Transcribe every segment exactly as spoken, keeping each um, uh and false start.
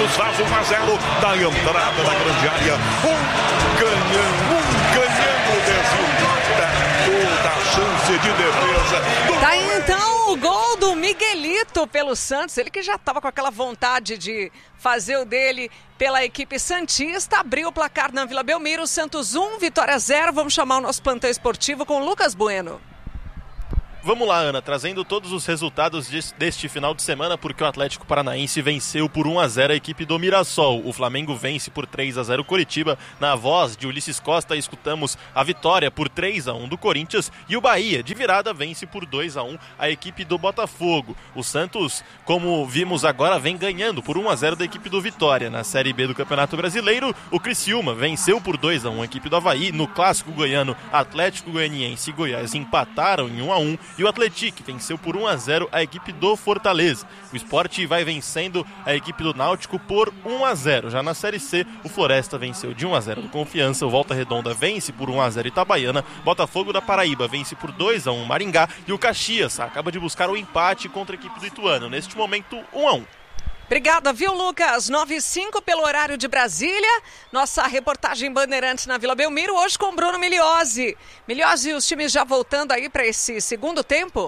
Santos faz um a zero da entrada da grande área. Um canhão, um canhão desilumina toda a chance de defesa. Tá aí então o gol do Miguelito pelo Santos, ele que já estava com aquela vontade de fazer o dele pela equipe santista, abriu o placar na Vila Belmiro, Santos um, Vitória zero. Vamos chamar o nosso plantão esportivo com o Lucas Bueno. Vamos lá, Ana, trazendo todos os resultados deste final de semana, porque o Atlético Paranaense venceu por um a zero a equipe do Mirassol. O Flamengo vence por três a zero o Coritiba. Na voz de Ulisses Costa, escutamos a vitória por três a um do Corinthians. E o Bahia, de virada, vence por dois a um a equipe do Botafogo. O Santos, como vimos agora, vem ganhando por um a zero da equipe do Vitória. Na Série B do Campeonato Brasileiro, o Criciúma venceu por dois a um a equipe do Avaí. No Clássico Goiano, Atlético Goianiense e Goiás empataram em um a um. E o Atlético venceu por um a zero a equipe do Fortaleza. O Sport vai vencendo a equipe do Náutico por um a zero. Já na Série C, o Floresta venceu de um a zero do Confiança. O Volta Redonda vence por um a zero Itabaiana. Botafogo da Paraíba vence por dois a um Maringá. E o Caxias acaba de buscar o empate contra a equipe do Ituano. Neste momento, um a um. Obrigada, viu, Lucas? nove e cinco pelo horário de Brasília. Nossa reportagem Bandeirantes na Vila Belmiro, hoje com Bruno Miliozzi. Miliozzi, os times já voltando aí para esse segundo tempo?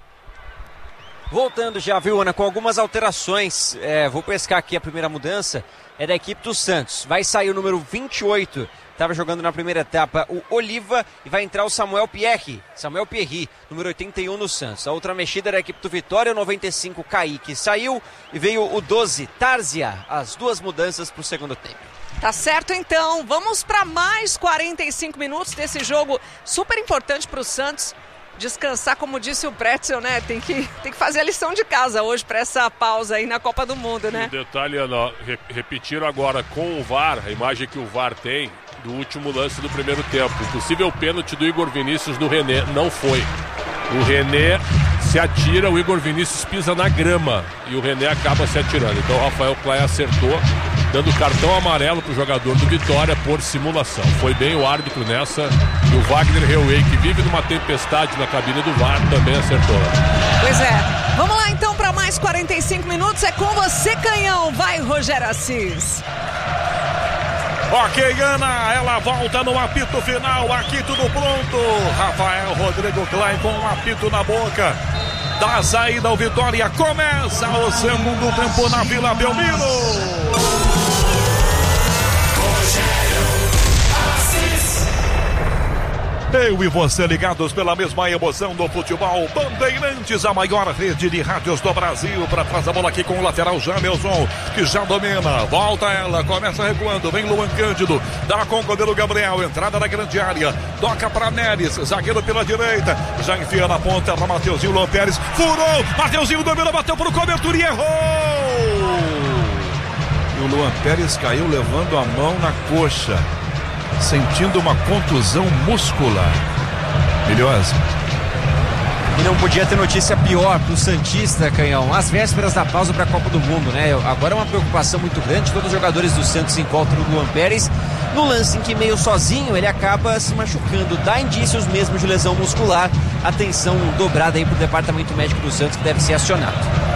Voltando já, viu, Ana, com algumas alterações. É, vou pescar aqui a primeira mudança. É da equipe do Santos. Vai sair o número vinte e oito. Estava jogando na primeira etapa o Oliva e vai entrar o Samuel Pierre, Samuel Pierre, número oitenta e um no Santos. A outra mexida era a equipe do Vitória, o noventa e cinco Kaique saiu e veio o doze Tárzia. As duas mudanças para o segundo tempo. Tá certo então, vamos para mais quarenta e cinco minutos desse jogo super importante para o Santos. Descansar, como disse o Pretzel, né? Tem que, tem que fazer a lição de casa hoje para essa pausa aí na Copa do Mundo, né? E o detalhe, Ana, repetiram agora com o V A R, a imagem que o V A R tem do último lance do primeiro tempo. O possível pênalti do Igor Vinícius no René não foi. O René se atira, o Igor Vinícius pisa na grama e o René acaba se atirando. Então o Rafael Clay acertou, dando cartão amarelo para o jogador do Vitória por simulação. Foi bem o árbitro nessa e o Wagner Heuwey, que vive numa tempestade na cabine do V A R, também acertou. Pois é. Vamos lá então para mais quarenta e cinco minutos. É com você, Canhão. Vai, Rogério Assis. Ok, Ana, ela volta no apito final, aqui tudo pronto. Rafael Rodrigo Klein com um apito na boca. Da saída ao Vitória, começa o segundo tempo na Vila Belmiro. Eu e você ligados pela mesma emoção do futebol. Bandeirantes, a maior rede de rádios do Brasil. Para trás a bola aqui com o lateral Jamelson, que já domina. Volta ela, começa recuando. Vem Luan Cândido, dá com o goleiro Gabriel. Entrada na grande área, toca para Neres, zagueiro pela direita. Já enfia na ponta para Mateuzinho. Luan Pérez furou. Mateuzinho domina, bateu para o cobertura e errou. E o Luan Pérez caiu levando a mão na coxa, sentindo uma contusão muscular. Miliozzi. E não podia ter notícia pior pro Santista, Canhão. Às vésperas da pausa para a Copa do Mundo, né? Agora é uma preocupação muito grande. Todos os jogadores do Santos encontram o Luan Pérez no lance em que, meio sozinho, ele acaba se machucando. Dá indícios mesmo de lesão muscular. Atenção dobrada aí pro departamento médico do Santos, que deve ser acionado.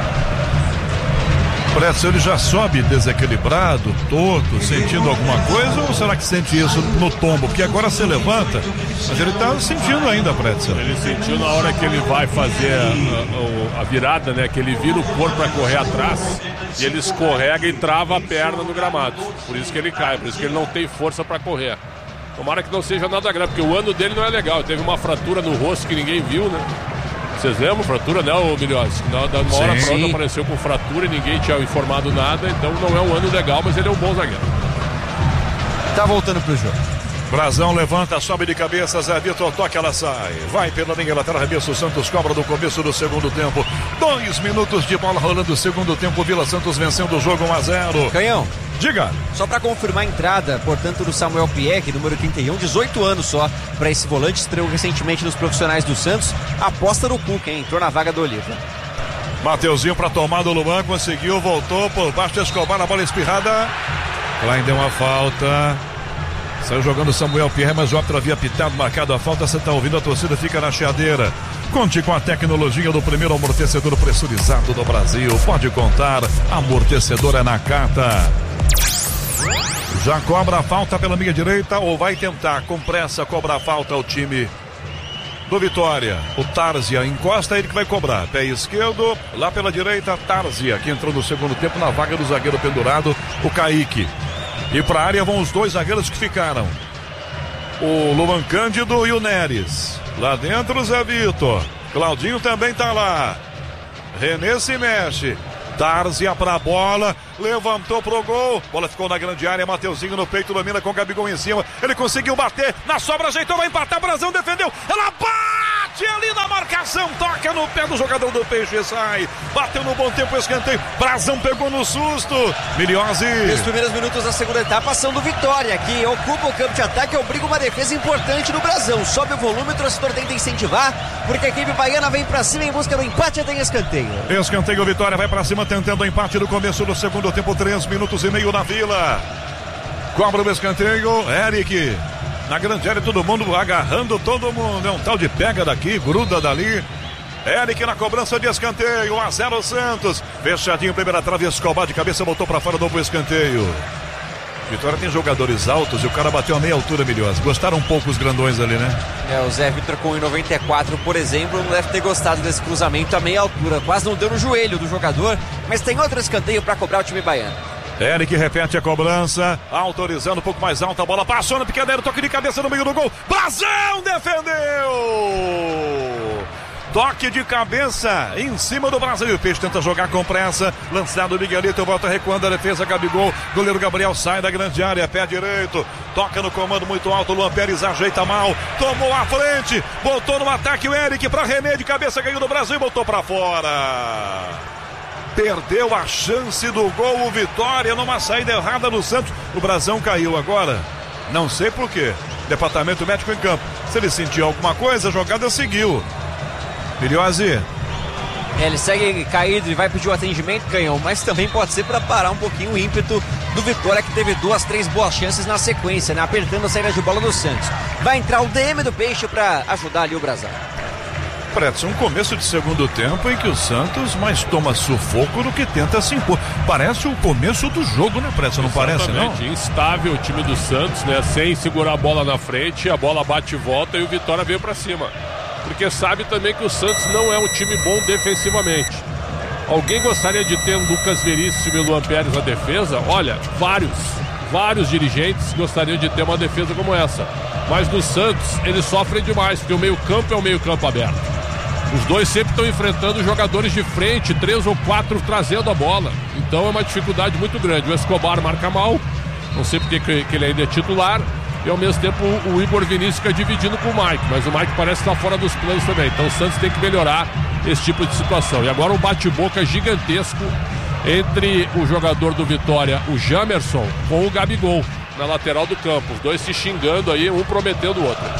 Parece ele já sobe desequilibrado, torto, sentindo alguma coisa, ou será que sente isso no tombo? Porque agora se levanta, mas ele está sentindo ainda, Pretzel. Ele sentiu na hora que ele vai fazer a, a, a virada, né? Que ele vira o corpo para correr atrás e ele escorrega e trava a perna no gramado. Por isso que ele cai, por isso que ele não tem força para correr. Tomara que não seja nada grave, porque o ano dele não é legal. Ele teve uma fratura no rosto que ninguém viu, né? Vocês lembram? Fratura, né, ô Miliozzi? Da uma hora pra outra apareceu com fratura e ninguém tinha informado nada, então não é um ano legal, mas ele é um bom zagueiro. Tá voltando pro jogo. Brazão levanta, sobe de cabeça, Zé Vitor toca, ela sai. Vai pela linha lateral, arremesso, o Santos cobra do começo do segundo tempo. Dois minutos de bola rolando o segundo tempo, Vila Santos vencendo o jogo um a zero. Canhão. Diga. Só para confirmar a entrada, portanto, do Samuel Pierre, número trinta e um, dezoito anos só para esse volante, estreou recentemente nos profissionais do Santos. Aposta no Cuca, hein? Entrou na vaga do Oliva. Mateuzinho para tomar do Luan, conseguiu, voltou por baixo, Escobar, a bola espirrada. Klein deu uma falta. Saiu jogando Samuel Pierre, mas o árbitro havia pitado, marcado a falta. Você está ouvindo, a torcida fica na chiadeira. Conte com a tecnologia do primeiro amortecedor pressurizado do Brasil. Pode contar, amortecedor é Nakata. Já cobra a falta pela meia direita ou vai tentar com pressa cobrar a falta ao time do Vitória? O Tárzia encosta, ele que vai cobrar. Pé esquerdo, lá pela direita, Tárzia, que entrou no segundo tempo na vaga do zagueiro pendurado, o Kaique. E para a área vão os dois zagueiros que ficaram. O Luan Cândido e o Neres. Lá dentro o Zé Vitor. Claudinho também tá lá. René se mexe. Tárzia pra bola. Levantou pro gol. Bola ficou na grande área. Mateuzinho no peito, domina com o Gabigol em cima. Ele conseguiu bater. Na sobra, ajeitou, vai empatar. Brasão defendeu. Ela bate ali na marcação. Toca no pé do jogador do Peixe e sai. Bateu no bom tempo, escanteio. Brasão pegou no susto. Miliose. Os primeiros minutos da segunda etapa são do Vitória, que ocupa o campo de ataque e obriga uma defesa importante do Brasão. Sobe o volume, o torcedor tenta incentivar, porque a equipe baiana vem pra cima em busca do empate e tem escanteio. Escanteio, Vitória vai pra cima tentando o empate no começo do segundo tempo, três minutos e meio na Vila. Cobra o escanteio, Eric. Na grande área, todo mundo agarrando todo mundo. É um tal de pega daqui, gruda dali. Eric na cobrança de escanteio, um a zero Santos. Fechadinho, primeira trave, Escobar de cabeça, botou pra fora, novo escanteio. Vitória tem jogadores altos e o cara bateu a meia altura, Milhões. Gostaram um pouco os grandões ali, né? É, o Zé Vitor com um e noventa e quatro, por exemplo, não deve ter gostado desse cruzamento a meia altura. Quase não deu no joelho do jogador, mas tem outro escanteio para cobrar o time baiano. Eric repete a cobrança, autorizando um pouco mais alta, a bola passou no picadeiro, toque de cabeça no meio do gol. Brasão defendeu! Toque de cabeça em cima do Brasil. O Peixe tenta jogar com pressa. Lançado o Miguelito, volta recuando a defesa. Gabigol, goleiro Gabriel sai da grande área, pé direito. Toca no comando muito alto. Luan Pérez ajeita mal. Tomou a frente. Botou no ataque o Eric para René de cabeça. Ganhou do Brasil e botou para fora. Perdeu a chance do gol. O Vitória numa saída errada do Santos. O Brasão caiu agora. Não sei por quê. Departamento médico em campo. Se ele sentiu alguma coisa, a jogada seguiu. Miliose. É, ele segue caído e vai pedir o atendimento, Canhão, mas também pode ser para parar um pouquinho o ímpeto do Vitória, que teve duas, três boas chances na sequência, né? Apertando a saída de bola do Santos. Vai entrar o D M do Peixe para ajudar ali o Brasão. Pretson, um começo de segundo tempo em que o Santos mais toma sufoco do que tenta se impor. Parece o começo do jogo, né, Pretson? Não parece, não? Instável o time do Santos, né? Sem segurar a bola na frente, a bola bate e volta e o Vitória veio para cima. Porque sabe também que o Santos não é um time bom defensivamente. Alguém gostaria de ter Lucas Veríssimo e Luan Pérez na defesa? Olha, vários, vários dirigentes gostariam de ter uma defesa como essa. Mas no Santos, eles sofrem demais, porque o meio-campo é um meio-campo aberto. Os dois sempre estão enfrentando jogadores de frente, três ou quatro trazendo a bola. Então é uma dificuldade muito grande. O Escobar marca mal, não sei porque que ele ainda é titular. E ao mesmo tempo o Igor Vinícius fica dividindo com o Mike, mas o Mike parece estar fora dos planos também. Então o Santos tem que melhorar esse tipo de situação. E agora um bate-boca gigantesco entre o jogador do Vitória, o Jamerson, com o Gabigol na lateral do campo. Os dois se xingando aí, um prometendo o outro.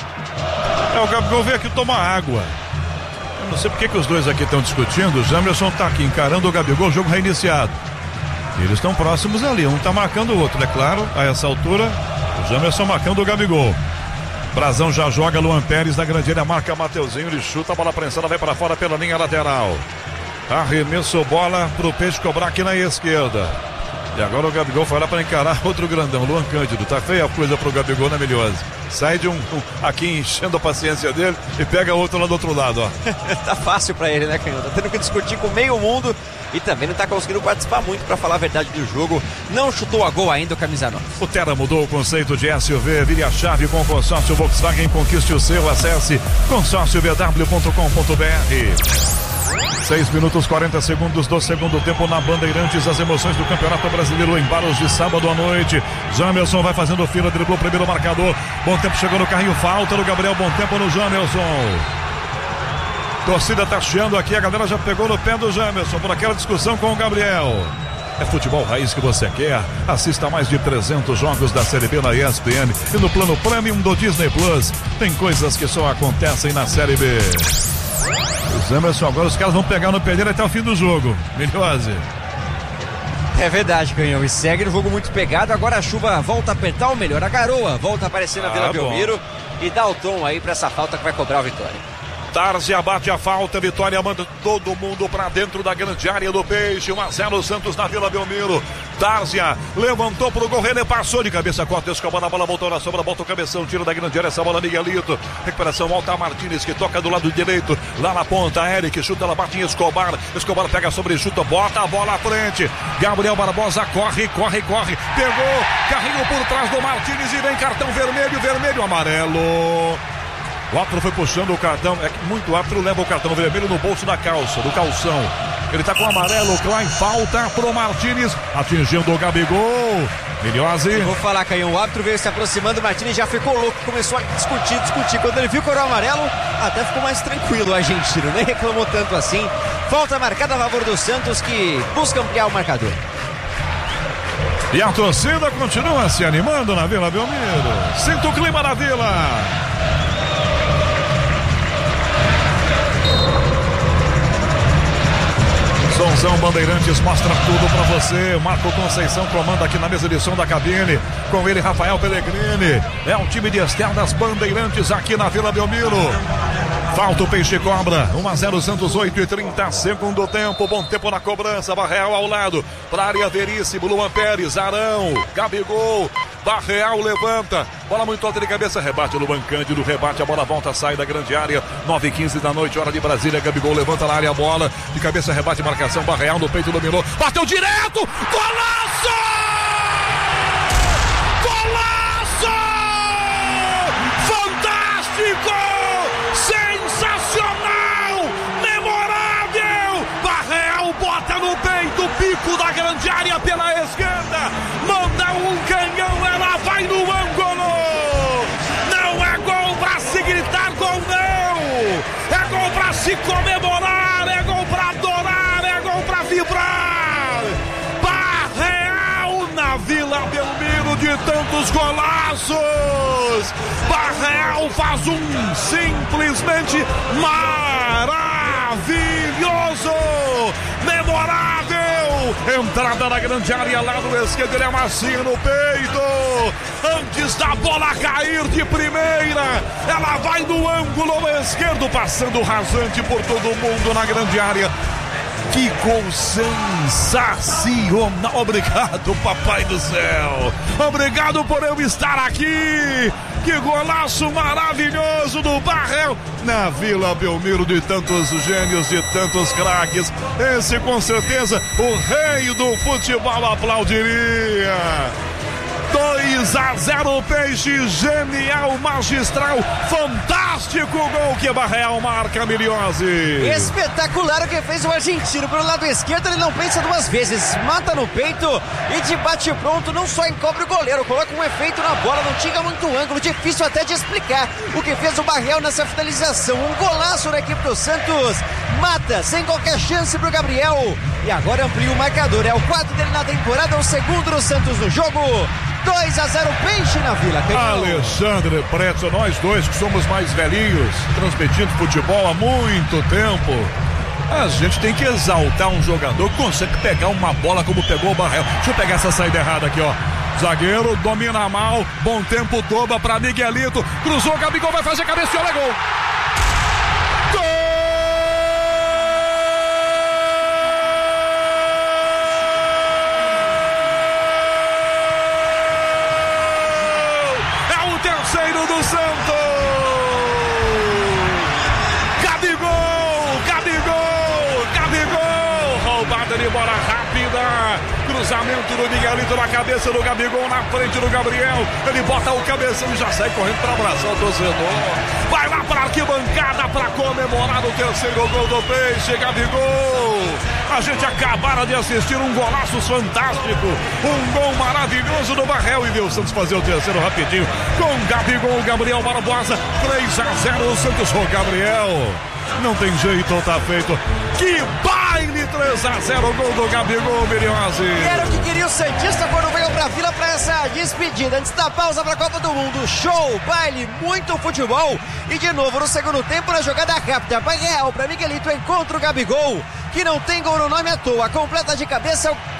É, o Gabigol veio aqui tomar água. Eu não sei porque que os dois aqui estão discutindo. O Jamerson está aqui encarando o Gabigol, o jogo reiniciado. E eles estão próximos ali, um está marcando o outro, é claro, a essa altura. O Jamerson marcando o Gabigol. Brasão já joga, Luan Pérez na grande área, marca Mateuzinho, ele chuta, a bola prensada, vai para fora pela linha lateral. Arremessou bola pro Peixe cobrar aqui na esquerda. E agora o Gabigol foi lá para encarar outro grandão, Luan Cândido. Tá feia a coisa pro Gabigol na Milhose. Sai de um, um aqui enchendo a paciência dele e pega outro lá do outro lado, ó. Tá fácil pra ele, né, Canhão? Tá tendo que discutir com meio mundo e também não tá conseguindo participar muito pra falar a verdade do jogo. Não chutou a gol ainda o camisa nove. O Terra mudou o conceito de S U V. Vire a chave com o consórcio Volkswagen, conquiste o seu. Acesse consórcio v w ponto com ponto b r. seis minutos, quarenta segundos do segundo tempo na Bandeirantes, as emoções do Campeonato Brasileiro em Barros de sábado à noite. Jamerson vai fazendo fila, driblou o primeiro marcador. Bom tempo chegou no carrinho, falta no Gabriel, bom tempo no Jamerson. Torcida tá chiando aqui, a galera já pegou no pé do Jamerson por aquela discussão com o Gabriel. É futebol raiz que você quer? Assista a mais de trezentos jogos da Série B na E S P N e no plano Premium do Disney Plus. Tem coisas que só acontecem na Série B. O Jamerson, agora os caras vão pegar no pé dele até o fim do jogo. Milhose. É verdade, Canhão. E segue no jogo muito pegado. Agora a chuva volta a apertar, ou melhor, a garoa volta a aparecer na ah, Vila bom. Belmiro e dá o tom aí pra essa falta que vai cobrar o Vitória. Tárzia bate a falta, Vitória manda todo mundo pra dentro da grande área do Peixe. um a zero Santos na Vila Belmiro. Tárzia levantou pro gol, René passou de cabeça, corta Escobar, a bola voltou na sobra, volta o cabeção, tira da grande área essa bola, Miguelito. Recuperação, volta a Martínez que toca do lado direito, lá na ponta, Eric chuta, ela bate em Escobar. Escobar pega sobre, chuta, bota a bola à frente. Gabriel Barbosa corre, corre, corre, pegou, carregou por trás do Martínez e vem cartão vermelho, vermelho, amarelo. O árbitro foi puxando o cartão, é que muito árbitro leva o cartão vermelho no bolso da calça, do calção. Ele tá com o amarelo, Klein, falta pro Martínez, atingindo o Gabigol. Milhose. Eu vou falar, Caio, o árbitro veio se aproximando, o Martínez já ficou louco, começou a discutir, discutir. Quando ele viu que era o amarelo, até ficou mais tranquilo o argentino, nem reclamou tanto assim. Falta marcada a favor do Santos, que busca ampliar o marcador. E a torcida continua se animando na Vila Belmiro. Sinta o clima na Vila. Somzão Bandeirantes mostra tudo pra você. Marco Conceição comanda aqui na mesa de som da cabine. Com ele, Rafael Pellegrini. É um time de externas Bandeirantes aqui na Vila Belmiro. Falta o Peixe Cobra. um a zero Santos, oito e trinta, segundo tempo. Bom tempo na cobrança. Barreal ao lado. Pra área Veríssimo. Luan Pérez, Arão, Gabigol. Barreal levanta, bola muito alta de cabeça, rebate Luan Cândido, rebate, a bola volta, sai da grande área, nove e quinze da noite, hora de Brasília, Gabigol levanta na área a bola, de cabeça, rebate, marcação, Barreal no peito, dominou, bateu direto, golaço! Golaço! Fantástico! Sensacional! Memorável! Barreal bota no peito, pico da grande área pela esquerda, manda um canhão, ela vai no ângulo. Não é gol pra se gritar gol, não. É gol pra se comemorar, é gol pra adorar, é gol pra vibrar. Barreal na Vila Belmiro de tantos golaços. Barreal faz um simplesmente maravilhoso, memorável. Entrada na grande área, lado esquerdo, ele amacia no peito. Antes da bola cair de primeira, ela vai no ângulo esquerdo, passando rasante por todo mundo na grande área. Que gol sensacional. Obrigado, papai do céu. Obrigado por eu estar aqui. Que golaço maravilhoso do Barreal na Vila Belmiro, de tantos gênios, de tantos craques. Esse com certeza o rei do futebol aplaudiria. dois a zero Peixe, genial, magistral, fantástico gol que Barreal marca, Milhose. Espetacular o que fez o argentino pelo lado esquerdo, ele não pensa duas vezes, mata no peito e de bate pronto, não só encobre o goleiro, coloca um efeito na bola, não tinha muito ângulo, difícil até de explicar o que fez o Barreal nessa finalização. Um golaço na equipe do Santos, mata sem qualquer chance pro Gabriel e agora amplia o marcador, é o quarto dele na temporada, é o segundo do Santos no jogo. dois a zero Peixe na Vila. Alexandre Preto, nós dois que somos mais velhinhos, transmitindo futebol há muito tempo, a gente tem que exaltar um jogador que consegue pegar uma bola como pegou o Barreal. Deixa eu pegar essa saída errada aqui, ó. Zagueiro domina mal, bom tempo, dobra pra Miguelito, cruzou, Gabigol vai fazer cabeceola, é gol. Terceiro do Santos, Gabigol, Gabigol, Gabigol, roubada de bola rápida, cruzamento do Miguelito na cabeça do Gabigol, na frente do Gabriel, ele bota o cabeção e já sai correndo para abraçar o torcedor, vai lá para a arquibancada para comemorar o terceiro gol do Peixe, Gabigol. A gente acabara de assistir um golaço fantástico, um gol maravilhoso do Barreal e viu o Santos fazer o terceiro rapidinho com Gabigol, Gabriel Barbosa, três a zero o Santos. Ô Gabriel, não tem jeito, tá feito. Que baile, três a zero, gol do Gabigol, Milhose. E era o que queria o Santista quando veio pra Vila pra essa despedida. Antes da pausa pra Copa do Mundo, show, baile, muito futebol. E de novo no segundo tempo na jogada rápida, Barreal pra Miguelito, encontra o Gabigol, que não tem gol no nome à toa, completa de cabeça,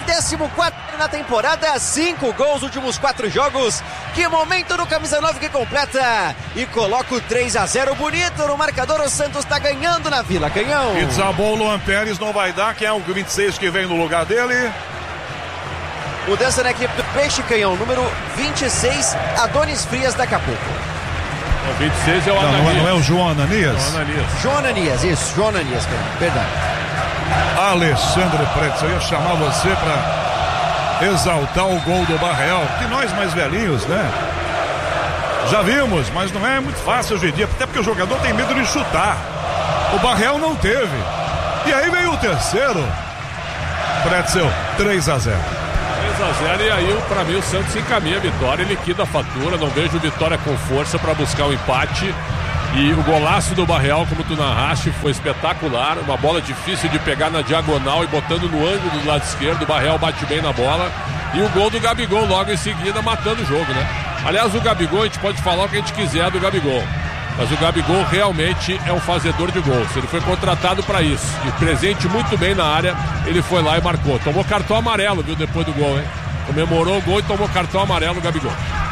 décimo quarto na temporada, cinco gols, últimos quatro jogos. Que momento no camisa nove que completa e coloca o três a zero bonito no marcador. O Santos está ganhando na Vila, Canhão. E desabou o Luan Pérez, não vai dar, que é o vinte e seis que vem no lugar dele. Mudança na equipe do Peixe, Canhão, número vinte e seis, Adonis Frias daqui a pouco. O vinte e seis é o não, Ananias. Não, não é o João Ananias? João Ananias. João Ananias, isso, João Ananias, Canhão, verdade. Alexandre Pretz, eu ia chamar você para exaltar o gol do Barreal, que nós mais velhinhos, né? Já vimos, mas não é muito fácil hoje em dia, até porque o jogador tem medo de chutar. O Barreal não teve. E aí veio o terceiro. Pretzel, três a zero. três a zero e aí, pra mim, o Santos encaminha a vitória e liquida a fatura. Não vejo Vitória com força para buscar o empate. E o golaço do Barreal, como tu narraste, foi espetacular. Uma bola difícil de pegar na diagonal e botando no ângulo do lado esquerdo. O Barreal bate bem na bola. E o gol do Gabigol logo em seguida, matando o jogo, né? Aliás, o Gabigol, a gente pode falar o que a gente quiser do Gabigol. Mas o Gabigol realmente é um fazedor de gols. Ele foi contratado para isso. E presente muito bem na área, ele foi lá e marcou. Tomou cartão amarelo, viu, depois do gol, hein? Comemorou o gol e tomou cartão amarelo o Gabigol.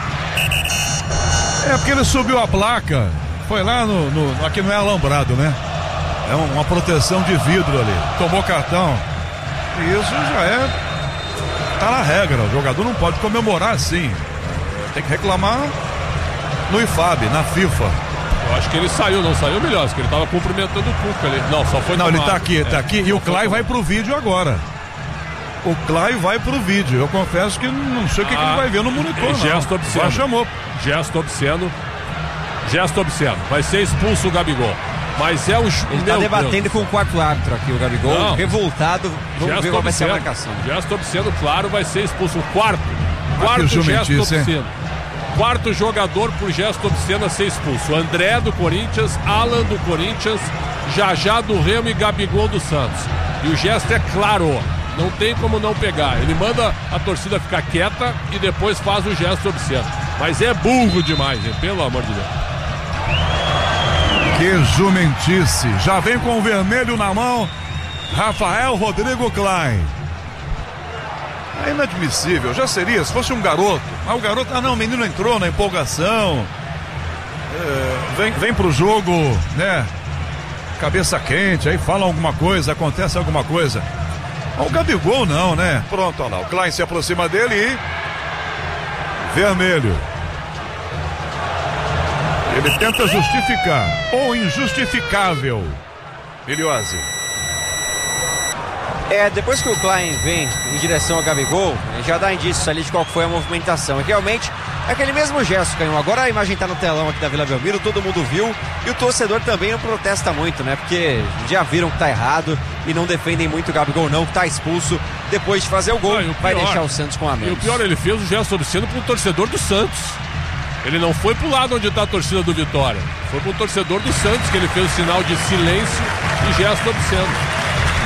É porque ele subiu a placa. Foi lá no, no... Aqui não é alambrado, né? É uma proteção de vidro ali. Tomou cartão. E isso já é... Tá na regra. O jogador não pode comemorar assim. Tem que reclamar no I F A B, na FIFA. Eu acho que ele saiu, não saiu melhor, porque ele tava cumprimentando o Cuca ali. Não, só foi Não, ele tá área. aqui, tá é, aqui. E o Clay vai pro vídeo agora. O Clay vai pro vídeo. Eu confesso que não sei o que, ah, que ele vai ver no monitor. Não. Gesto obsceno. Já chamou. Gesto obsceno. Gesto obsceno. Vai ser expulso o Gabigol. Mas é o. Ele tá debatendo Deus. com o quarto árbitro aqui, o Gabigol. Não. Revoltado. Vamos gesto ver qual vai ser a marcação. Gesto obsceno, claro, vai ser expulso. O quarto. Quarto gesto obsceno. Hein? Quarto jogador por gesto obsceno a ser expulso. André do Corinthians, Alan do Corinthians, Jajá do Remo e Gabigol do Santos. E o gesto é claro, não tem como não pegar. Ele manda a torcida ficar quieta e depois faz o gesto obsceno. Mas é burro demais, hein? Pelo amor de Deus. Que jumentice. Já vem com o vermelho na mão, Rafael Rodrigo Klein. É inadmissível, já seria, se fosse um garoto. Ah, o garoto, ah não, o menino entrou na empolgação. É, vem, vem pro jogo, né? Cabeça quente, aí fala alguma coisa, acontece alguma coisa. O Gabigol não, né? Pronto, olha lá, o Klein se aproxima dele e... Vermelho. Ele tenta justificar, ou injustificável. Miliose. É, depois que o Klein vem em direção ao Gabigol, já dá indícios ali de qual foi a movimentação. E realmente, é aquele mesmo gesto, Canhão. Agora a imagem tá no telão aqui da Vila Belmiro, todo mundo viu. E o torcedor também não protesta muito, né? Porque já viram que tá errado e não defendem muito o Gabigol não, que tá expulso. Depois de fazer o gol, ah, o vai pior, deixar o Santos com a menos. E o pior, ele fez o gesto obsceno pro torcedor do Santos. Ele não foi pro lado onde tá a torcida do Vitória. Foi pro torcedor do Santos que ele fez o sinal de silêncio e gesto obsceno.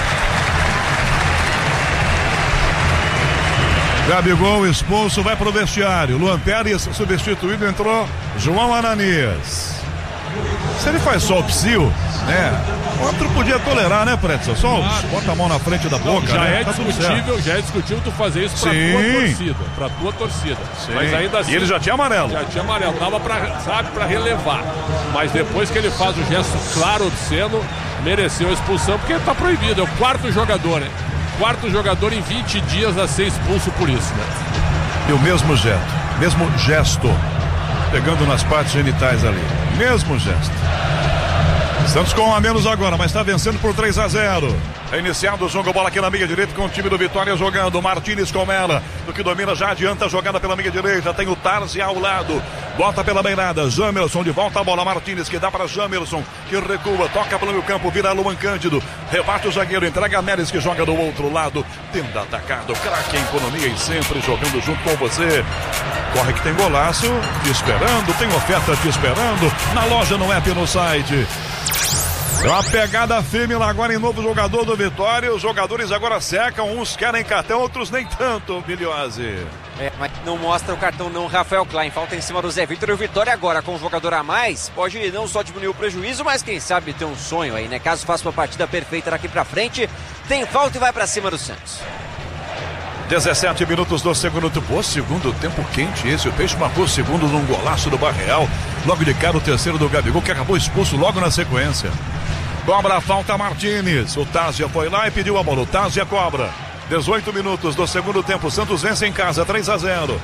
Gabigol expulso, vai pro vestiário. Luan Pérez substituído, entrou João Ananias. Se ele faz só o psiu, né? O outro podia tolerar, né, Pretzel? Só claro. Bota a mão na frente da boca. Já né? é tá discutível, já é discutível tu fazer isso pra Sim. tua torcida. Pra tua torcida. Sim. Mas ainda assim. E ele já tinha amarelo. Já tinha amarelo, tava pra, sabe, pra relevar. Mas depois que ele faz o gesto claro obsceno, mereceu a expulsão, porque tá proibido. É o quarto jogador, né? Quarto jogador em vinte dias a ser expulso por isso, né? E o mesmo gesto, mesmo gesto, pegando nas partes genitais ali, mesmo gesto. Santos com um a menos agora, mas está vencendo por três a zero. É iniciado o jogo, bola aqui na meia direita com o time do Vitória jogando. Martínez com ela, do que domina, já adianta a jogada pela meia direita. Tem o Tarzi ao lado, bota pela beirada. Jamerson de volta a bola. Martínez que dá para Jamerson, que recua, toca pelo meio campo, vira Luan Cândido. Rebate o zagueiro, entrega a Méres que joga do outro lado. Tenta atacado, craque em economia e sempre jogando junto com você. Corre que tem golaço te esperando, tem oferta te esperando. Na loja, no app, no site. Uma pegada firme lá agora em novo jogador do Vitória. Os jogadores agora secam, uns querem cartão, outros nem tanto, Miliose. É, mas não mostra o cartão não, Rafael Klein. Falta em cima do Zé Vitor. E o Vitória agora com um jogador a mais pode não só diminuir o prejuízo, mas quem sabe ter um sonho aí, né? Caso faça uma partida perfeita daqui pra frente, tem falta e vai pra cima do Santos. dezessete minutos do segundo tempo. Pô, segundo tempo quente esse. O Peixe marcou o segundo num golaço do Barreal. Logo de cara o terceiro do Gabigol, que acabou expulso logo na sequência. Cobra a falta Martínez. O Tázia foi lá e pediu a bola. O Tázia cobra. dezoito minutos do segundo tempo. Santos vence em casa, três a zero.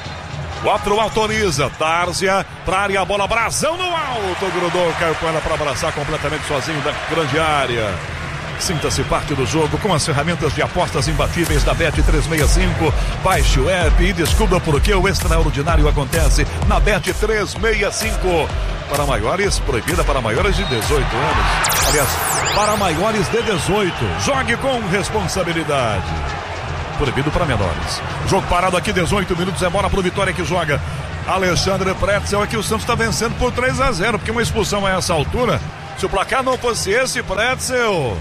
quatro autoriza. Tázia pra área, a bola, Brazão no alto. Grudou, caiu com ela para abraçar completamente sozinho da grande área. Sinta-se parte do jogo com as ferramentas de apostas imbatíveis da Bet trezentos e sessenta e cinco. Baixe o app e descubra por que o extraordinário acontece na Bet trezentos e sessenta e cinco. Para maiores, proibida para maiores de dezoito anos. Aliás, para maiores de dezoito. Jogue com responsabilidade. Proibido para menores. Jogo parado aqui, dezoito minutos, é bola pro Vitória que joga. Alexandre Pretzel aqui, o Santos está vencendo por três a zero, porque uma expulsão a essa altura, se o placar não fosse esse, Pretzel...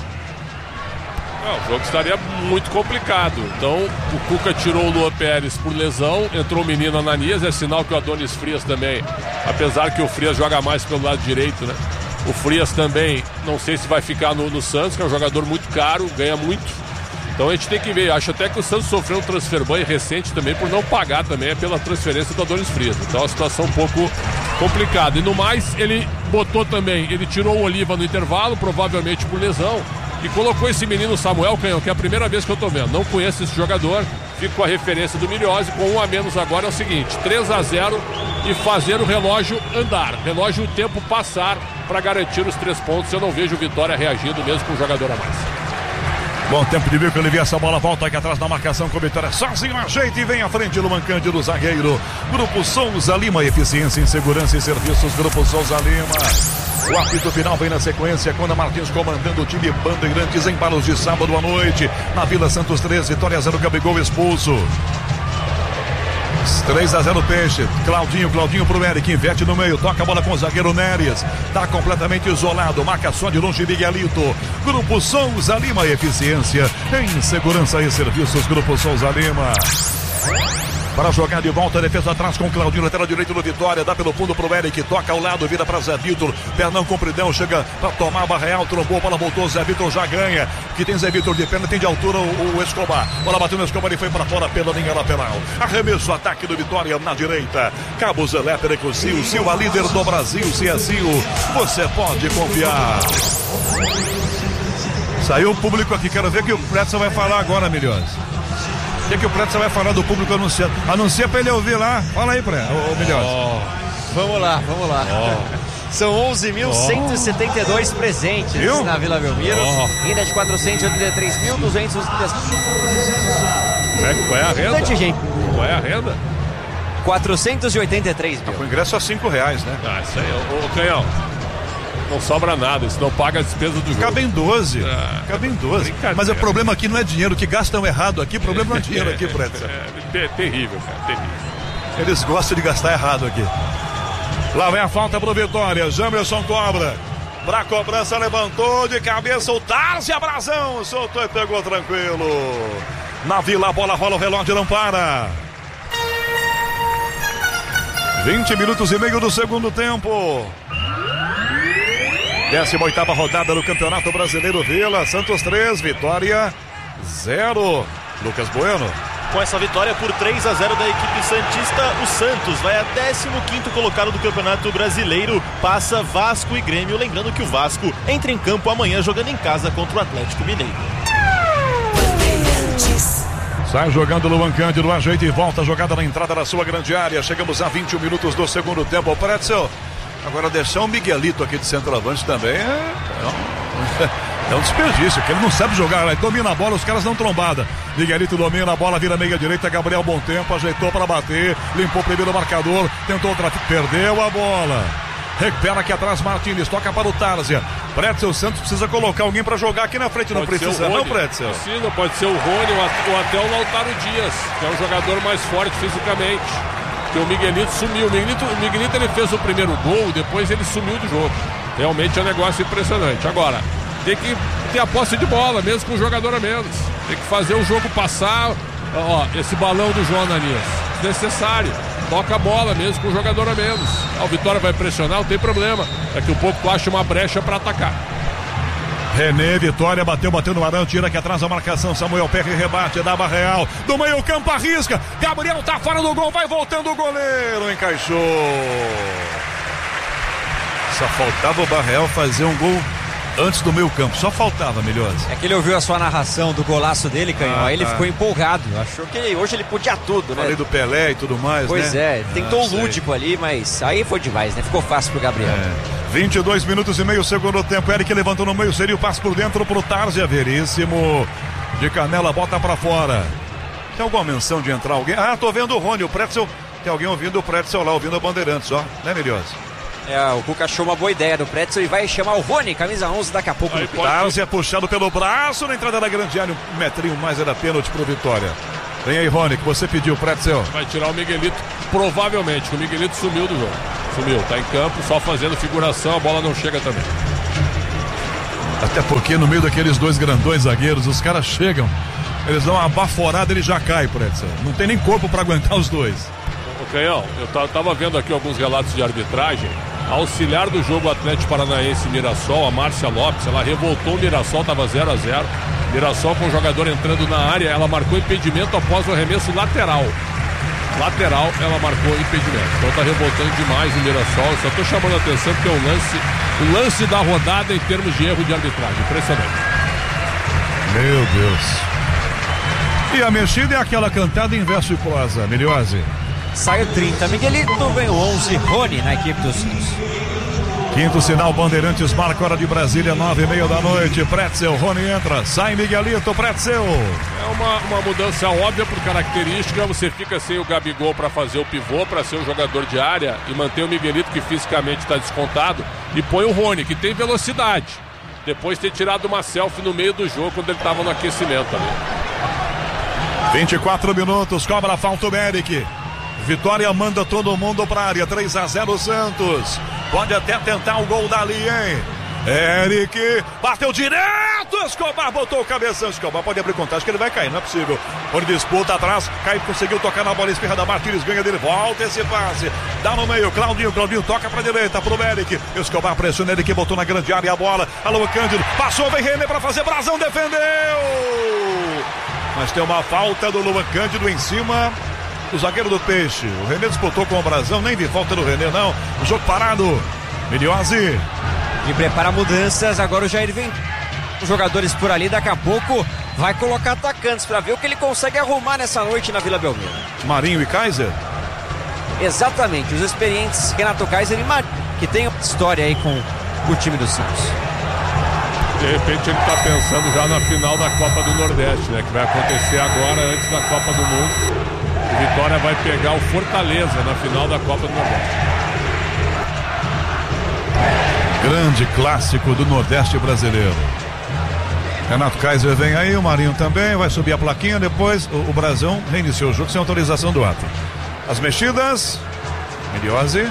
Não, o jogo estaria muito complicado. Então, o Cuca tirou o Luan Pérez por lesão, entrou o menino Ananias, é sinal que o Adonis Frias também, apesar que o Frias joga mais pelo lado direito, né? O Frias também, não sei se vai ficar no, no Santos, que é um jogador muito caro, ganha muito. Então a gente tem que ver, acho até que o Santos sofreu um transfer ban recente também por não pagar também pela transferência do Adonis Frias. Então é uma situação um pouco complicada. E no mais, ele botou também, ele tirou o Oliva no intervalo, provavelmente por lesão, e colocou esse menino Samuel Canhão, que é a primeira vez que eu tô vendo. Não conheço esse jogador, fico com a referência do Miliose, com um a menos agora é o seguinte, três a zero e fazer o relógio andar, relógio o tempo passar para garantir os três pontos. Eu não vejo o Vitória reagindo mesmo com um jogador a mais. Bom tempo de ver que ele via essa bola, volta aqui atrás na marcação com o Vitória, sozinho ajeita e vem à frente Luan Cândido, zagueiro. Grupo Souza Lima, eficiência em segurança e serviços, Grupo Souza Lima. O apito final vem na sequência, quando a Martins comandando o time Bandeirantes em balos de sábado à noite, na Vila Santos três, Vitória zero, Gabigol expulso. três a zero Peixe, Claudinho, Claudinho pro Eric, inverte no meio, toca a bola com o zagueiro Neres, tá completamente isolado, marca só de longe Miguelito. Grupo Souza Lima, eficiência em segurança e serviços, Grupo Souza Lima. Para jogar de volta, defesa atrás com Claudinho, lateral direito do Vitória, dá pelo fundo pro Eric, toca ao lado, vira para Zé Vitor, pernão compridão, chega para tomar a barra real, trombou, bola voltou, Zé Vitor já ganha, que tem Zé Vitor de perna, tem de altura o, o Escobar, bola bateu no Escobar e foi para fora pela linha lateral, arremesso, ataque do Vitória na direita, Cabo Zelé, Pereco Sil, Sil, a líder do Brasil, se é Sil, você pode confiar. Saiu o público aqui, quero ver o que o Pretzel vai falar agora, Milhões. O que, que o Pretzel vai falar do público anunciando? Anuncia pra ele ouvir lá. Fala aí, Pré, ô Milhões. Oh. Vamos lá, vamos lá. Oh. São onze mil cento e setenta e dois oh. presentes Viu? na Vila Belmiro. Oh. Ainda de quatrocentos e oitenta e três mil duzentos e trinta. Qual é a renda? Qual é a renda? quatrocentos e oitenta e três mil. Ah, o ingresso a cinco reais, né? Ah, isso aí. Ô, ô Canhão. Não sobra nada, isso não paga a despesa do jogo. Cabe em doze. Ah, Cabe em doze. Mas o problema aqui não é dinheiro, que gastam errado aqui, o problema não é dinheiro aqui, Pretzel. É, é terrível, cara, terrível. Eles gostam de gastar errado aqui. Lá vem a falta pro Vitória, Jamerson cobra. Pra cobrança, levantou de cabeça o Tárcia Brazão, soltou e pegou tranquilo. Na Vila, a bola rola, o relógio não para. vinte minutos e meio do segundo tempo. décima oitava rodada do Campeonato Brasileiro. Vila Santos três, Vitória zero. Lucas Bueno. Com essa vitória por três a zero da equipe santista, o Santos vai a décimo quinto colocado do Campeonato Brasileiro, passa Vasco e Grêmio, lembrando que o Vasco entra em campo amanhã jogando em casa contra o Atlético Mineiro. Sai jogando Luan Cândido, ajeita e volta a jogada na entrada da sua grande área. Chegamos a vinte e um minutos do segundo tempo. O Pretzel, agora deixar o Miguelito aqui de centroavante também é, é, um, é um desperdício, porque ele não sabe jogar, ele domina a bola, os caras dão trombada. Miguelito domina a bola, vira meia direita, Gabriel bom tempo, ajeitou para bater, limpou o primeiro marcador, tentou outra, perdeu a bola. Recupera aqui atrás Martínez, toca para o Tárcia. Pretzel, Santos precisa colocar alguém para jogar aqui na frente, não pode precisa não, Pretzel? Precisa, pode ser o Rony ou até o Lautaro Dias, que é um jogador mais forte fisicamente. Porque o Miguelito sumiu, o Miguelito, o Miguelito ele fez o primeiro gol, depois ele sumiu do jogo. Realmente é um negócio impressionante. Agora, tem que ter a posse de bola, mesmo com um jogador a menos. Tem que fazer o jogo passar. Ó, esse balão do João Ananias, desnecessário. Toca a bola mesmo com o jogador a menos. Ah, o Vitória vai pressionar, não tem problema. Daqui a pouco tu acha uma brecha para atacar. René, Vitória, bateu, bateu no Arão, tira aqui atrás a marcação, Samuel Perry rebate, dá Barreal, do meio campo arrisca, Gabriel tá fora do gol, vai voltando o goleiro, encaixou. Só faltava o Barreal fazer um gol antes do meio campo, só faltava, Melhose. É que ele ouviu a sua narração do golaço dele, Canhão, ah, aí ele ah. ficou empolgado, achou que hoje ele podia tudo, né? Falei do Pelé e tudo mais, pois né? é, tentou o ah, lúdico ali, mas aí foi demais, né? Ficou fácil pro Gabriel. É. vinte e dois minutos e meio, segundo tempo. Eric levantou no meio, seria o passe por dentro pro Tárzia. Veríssimo de Canela, bota pra fora. Tem alguma menção de entrar alguém? Ah, tô vendo o Rony, o Pretzel. Tem alguém ouvindo o Pretzel lá, ouvindo a Bandeirantes, ó. Né, Melhose? É, o Cuca achou uma boa ideia do Pretzel e vai chamar o Rony, camisa onze, daqui a pouco. No Tárzia puxado pelo braço na entrada da grande área. Um metrinho mais era pênalti pro Vitória. Vem aí, Rony, que você pediu, Pretzel. Vai tirar o Miguelito, provavelmente, que o Miguelito sumiu do jogo. Sumiu, tá em campo, só fazendo figuração, a bola não chega também. Até porque no meio daqueles dois grandões zagueiros, os caras chegam, eles dão uma baforada, ele já cai, Pretzel. Não tem nem corpo pra aguentar os dois. Ô, Canhão, eu tava vendo aqui alguns relatos de arbitragem. A auxiliar do jogo Atlético Paranaense Mirassol, a Márcia Lopes, ela revoltou o Mirassol, tava zero a zero. Mirassol com o jogador entrando na área, ela marcou impedimento após o arremesso lateral. Lateral, ela marcou impedimento. Então tá revoltando demais o Mirassol. Eu só tô chamando a atenção porque é um lance, o lance da rodada em termos de erro de arbitragem. Impressionante. Meu Deus. E a mexida é aquela cantada em verso e prosa, Melhose. Saiu trinta, Miguelito, vem o onze, Rony na equipe dos Santos. Quinto sinal, Bandeirantes marca, hora de Brasília, nove e meia da noite. Pretzel, Rony entra, sai Miguelito, Pretzel. É uma, uma mudança óbvia por característica. Você fica sem o Gabigol para fazer o pivô, para ser o jogador de área e manter o Miguelito, que fisicamente está descontado, e põe o Rony, que tem velocidade. Depois de ter tirado uma selfie no meio do jogo quando ele estava no aquecimento ali. vinte e quatro minutos, cobra a falta o Eric. Vitória manda todo mundo pra área, três a zero Santos. Pode até tentar o gol dali, hein? Eric, bateu direto, Escobar botou o cabeção. Escobar pode abrir contagem que ele vai cair, não é possível. Por disputa atrás, cai, conseguiu tocar na bola esquerda, Martins ganha dele, volta esse passe. Dá no meio, Claudinho, Claudinho toca pra direita, pro Eric. Escobar pressiona, Eric botou na grande área a bola. Alô, Cândido, passou, vem René pra fazer, Brasão defendeu. Mas tem uma falta do Luan Cândido em cima o zagueiro do Peixe. O René disputou com o Brasão, nem vi falta do René não. O jogo parado. Melhose. E prepara mudanças, agora o Jair vem. Os jogadores por ali, daqui a pouco vai colocar atacantes para ver o que ele consegue arrumar nessa noite na Vila Belmiro. Marinho e Kaiser? Exatamente, os experientes Renato Kaiser e Marinho, que tem história aí com o time do Santos. De repente ele está pensando já na final da Copa do Nordeste, né? Que vai acontecer agora, antes da Copa do Mundo. O Vitória vai pegar o Fortaleza na final da Copa do Nordeste. Grande clássico do Nordeste brasileiro. Renato Kaiser vem aí, o Marinho também, vai subir a plaquinha, depois o, o Brasão reiniciou o jogo sem autorização do ato. As mexidas, Melhose.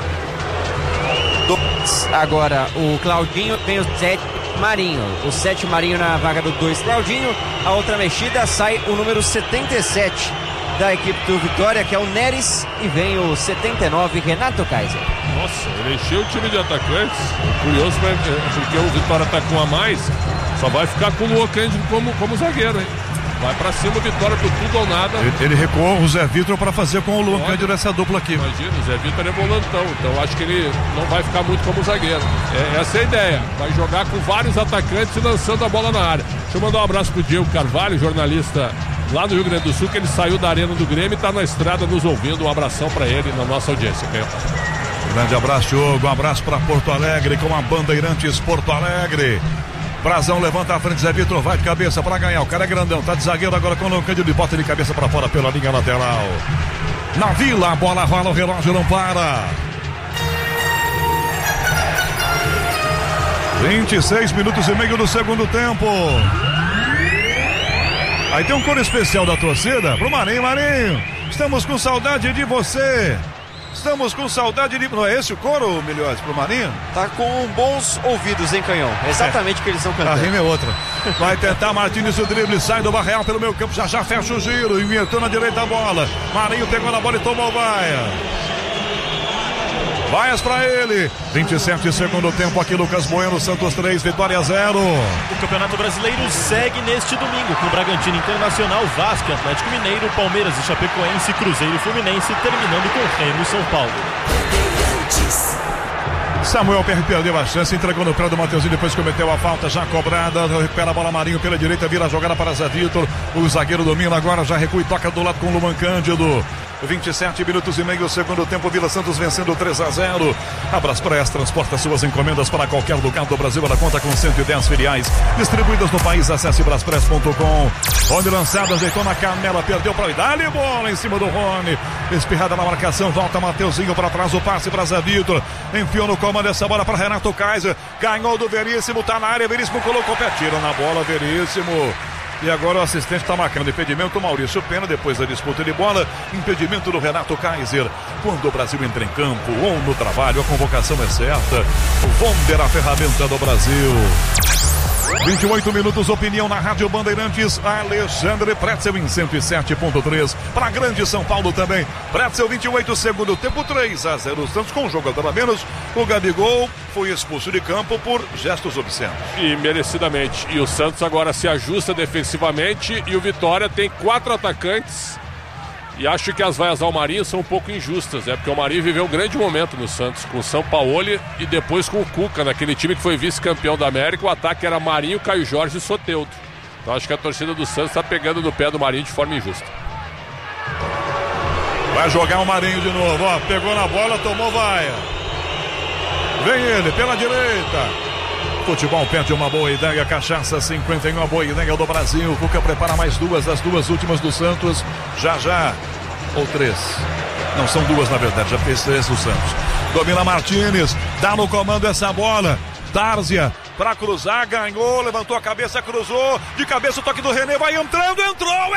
Agora o Claudinho, vem o sete Marinho, o sete Marinho na vaga do dois Claudinho, a outra mexida sai o número setenta e sete da equipe do Vitória, que é o Neres, e vem o setenta e nove Renato Kaiser. Nossa, ele encheu o time de atacantes. Curioso, porque o Vitória tá com a mais, só vai ficar com o Luan Cândido como, como zagueiro, hein? Vai pra cima o Vitória por tudo ou nada. Ele, ele recuou o Zé Vitor para fazer com o Luan Pode. Cândido essa dupla aqui. Imagina, o Zé Vitor é volantão, então acho que ele não vai ficar muito como zagueiro. É, essa é a ideia. Vai jogar com vários atacantes e lançando a bola na área. Deixa eu mandar um abraço pro Diego Carvalho, jornalista lá no Rio Grande do Sul, que ele saiu da Arena do Grêmio e tá na estrada nos ouvindo. Um abração para ele na nossa audiência. Okay? Grande abraço, Diogo. Um abraço para Porto Alegre com a Bandeirantes Porto Alegre. Brasão levanta a frente, Zé Vitor vai de cabeça para ganhar. O cara é grandão, tá de zagueiro agora com o Luan Cândido e bota de cabeça para fora pela linha lateral. Na Vila, a bola rola, o relógio não para. vinte e seis minutos e meio do segundo tempo. Aí tem um coro especial da torcida pro Marinho. Marinho, estamos com saudade de você. Estamos com saudade de... Não é esse o coro, Melhose, pro Marinho? Tá com bons ouvidos, hein, Canhão? Exatamente o é. que eles estão cantando. A rima é outra. Vai tentar Martins o drible, sai do Barreal pelo meio campo, já já fecha o giro, inventou na direita a bola. Marinho pegou na bola e tomou vaia. Vai pra ele. vinte e sete segundo tempo aqui, Lucas Bueno, Santos três, Vitória zero. O Campeonato Brasileiro segue neste domingo com Bragantino, Internacional, Vasco, Atlético Mineiro, Palmeiras e Chapecoense, Cruzeiro e Fluminense, terminando com Remo e São Paulo. Samuel Pierre perdeu a chance, entregou no pé do Mateuzinho, depois cometeu a falta já cobrada, recupera a bola Marinho pela direita, vira a jogada para Zé Vitor, o zagueiro domina agora, já recua e toca do lado com o Luan Cândido. vinte e sete minutos e meio, segundo tempo, Vila Santos vencendo três a zero. A Braspress transporta suas encomendas para qualquer lugar do Brasil. Ela conta com cento e dez filiais distribuídas no país. Acesse braspress ponto com. Rony lançada, ajeitou na canela, perdeu para o Dali, bola em cima do Rony. Espirrada na marcação, volta Mateuzinho para trás, o passe para Zé Vitor. Enfiou no comando essa bola para Renato Kaiser. Ganhou do Veríssimo, tá na área, Veríssimo colocou o pé, tira na bola, Veríssimo. E agora o assistente está marcando impedimento, Maurício Pena, depois da disputa de bola, impedimento do Renato Kaiser. Quando o Brasil entra em campo ou no trabalho, a convocação é certa. O Vonder, a ferramenta do Brasil. vinte e oito minutos, opinião na Rádio Bandeirantes, Alexandre Pretzel em cento e sete ponto três. Para Grande São Paulo também. Pretzel, vinte e oito, segundo tempo, três a zero. Santos com um jogador a menos. O Gabigol foi expulso de campo por gestos obscenos. E merecidamente. E o Santos agora se ajusta defensivamente e o Vitória tem quatro atacantes. E acho que as vaias ao Marinho são um pouco injustas, né? Porque o Marinho viveu um grande momento no Santos, com o Sampaoli e depois com o Cuca, naquele time que foi vice-campeão da América. O ataque era Marinho, Caio Jorge e Soteldo. Então acho que a torcida do Santos está pegando no pé do Marinho de forma injusta. Vai jogar o Marinho de novo, ó. Pegou na bola, tomou vaia. Vem ele pela direita. Futebol pede uma boa ideia, Cachaça cinquenta e um, a boa ideia do Brasil. Cuca prepara mais duas, das duas últimas do Santos. Já já, ou três. Não, são duas na verdade, já fez três do Santos. Domina Martínez, dá no comando essa bola. Tárzia, pra cruzar, ganhou, levantou a cabeça, cruzou. De cabeça o toque do René, vai entrando, entrou,